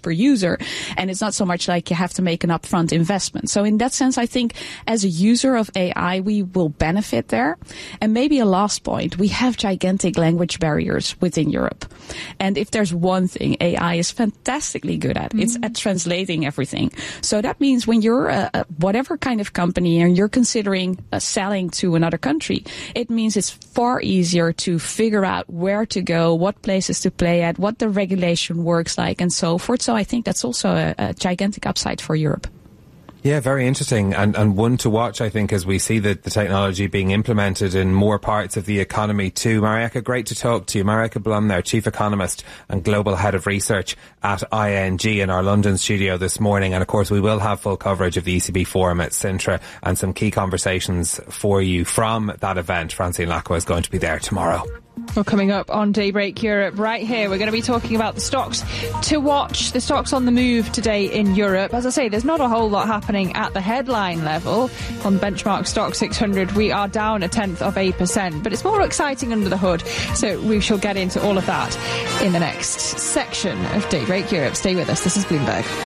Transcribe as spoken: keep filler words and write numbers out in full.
per user. And it's not so much like you have to make an upfront investment. So in that sense, I think as a user of A I, we will benefit there. And maybe a last point, we have gigantic language barriers within Europe. And if there's one thing A I is fantastically good at, mm-hmm. it's at translating everything. So that means when you're a, a whatever kind of company and you're considering uh, selling to another country, it means it's far easier to figure out where to go, what places to play at, what the regulation works like, and so forth. So I think that's also a, a gigantic upside for Europe. Yeah, very interesting, and, and one to watch, I think, as we see the, the technology being implemented in more parts of the economy too. Marieke, great to talk to you. Marieke Blum there, Chief Economist and Global Head of Research at I N G in our London studio this morning. And of course, we will have full coverage of the E C B Forum at Sintra and some key conversations for you from that event. Francine Lacqua is going to be there tomorrow. Well, coming up on Daybreak Europe, right here, we're going to be talking about the stocks to watch, the stocks on the move today in Europe. As I say, there's not a whole lot happening at the headline level. On the benchmark stock six hundred, we are down a tenth of a percent, but it's more exciting under the hood. So we shall get into all of that in the next section of Daybreak Europe. Stay with us. This is Bloomberg.